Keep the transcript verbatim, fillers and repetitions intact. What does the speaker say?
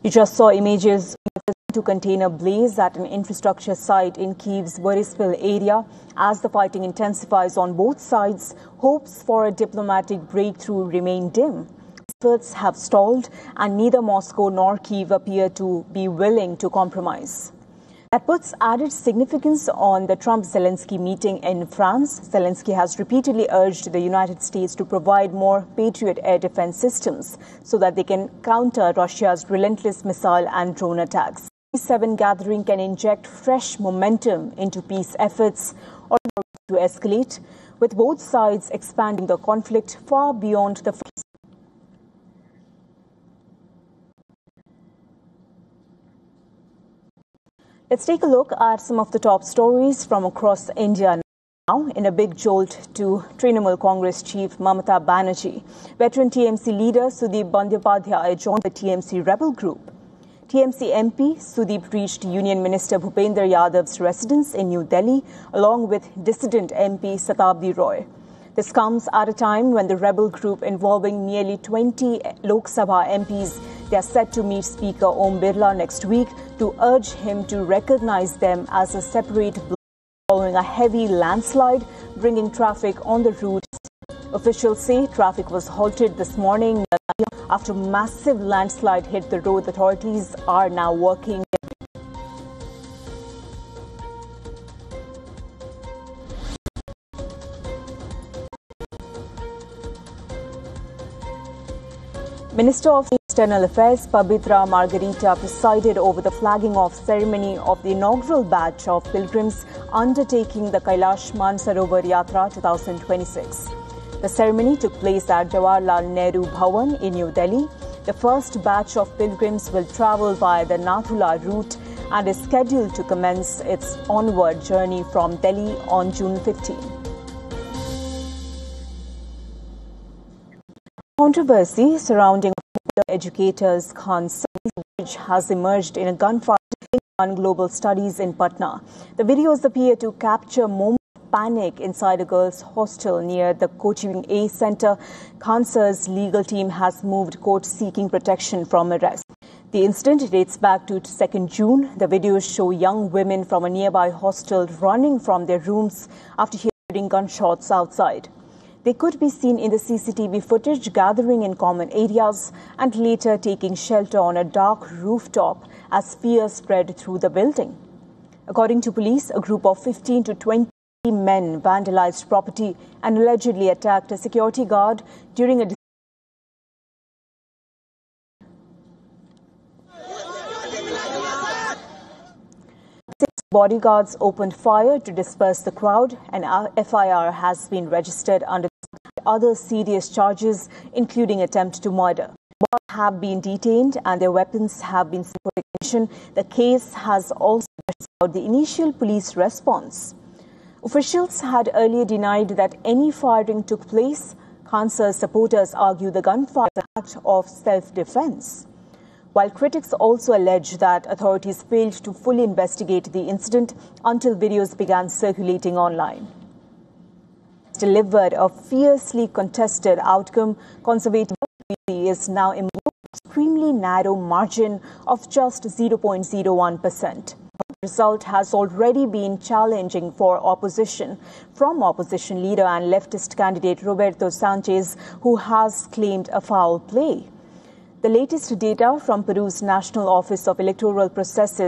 You just saw images to contain a blaze at an infrastructure site in Kyiv's Boryspil area. As the fighting intensifies on both sides, hopes for a diplomatic breakthrough remain dim. Efforts have stalled, and neither Moscow nor Kyiv appear to be willing to compromise. That puts added significance on the Trump-Zelensky meeting in France. Zelensky has repeatedly urged the United States to provide more Patriot air defense systems so that they can counter Russia's relentless missile and drone attacks. The G seven gathering can inject fresh momentum into peace efforts or to escalate, with both sides expanding the conflict far beyond the Let's take a look at some of the top stories from across India now. In a big jolt to Trinamool Congress chief Mamata Banerjee, veteran T M C leader Sudeep Bandyopadhyay joined the T M C rebel group. T M C M P Sudeep reached Union Minister Bhupender Yadav's residence in New Delhi along with dissident M P Satabdi Roy. This comes at a time when the rebel group, involving nearly twenty Lok Sabha M Ps, they are set to meet Speaker Om Birla next week to urge him to recognize them as a separate bloc following a heavy landslide, bringing traffic on the route. Officials say traffic was halted this morning after massive landslide hit the road. Authorities are now working. Minister of External Affairs Pabitra Margarita presided over the flagging off ceremony of the inaugural batch of pilgrims undertaking the Kailash Mansarovar Yatra twenty twenty-six. The ceremony took place at Jawaharlal Nehru Bhavan in New Delhi. The first batch of pilgrims will travel via the Nathula route and is scheduled to commence its onward journey from Delhi on June fifteenth. Controversy surrounding educators' concerns which has emerged in a gunfight on global studies in Patna. The videos appear to capture moments of panic inside a girls' hostel near the Coaching A Center. Khansar's legal team has moved court seeking protection from arrest. The incident dates back to second June. The videos show young women from a nearby hostel running from their rooms after hearing gunshots outside. They could be seen in the C C T V footage gathering in common areas and later taking shelter on a dark rooftop as fear spread through the building. According to police, a group of fifteen to twenty men vandalized property and allegedly attacked a security guard during a Bodyguards opened fire to disperse the crowd. An F I R has been registered under other serious charges, including attempt to murder. Both have been detained and their weapons have been put in ignition. The case has also about the initial police response. Officials had earlier denied that any firing took place. Khansar's supporters argue the gunfire was an act of self-defense, while critics also allege that authorities failed to fully investigate the incident until videos began circulating online. Delivered a fiercely contested outcome, Conservative is now in a extremely narrow margin of just zero point zero one percent. The result has already been challenging for opposition, from opposition leader and leftist candidate Roberto Sanchez, who has claimed a foul play. The latest data from Peru's National Office of Electoral Processes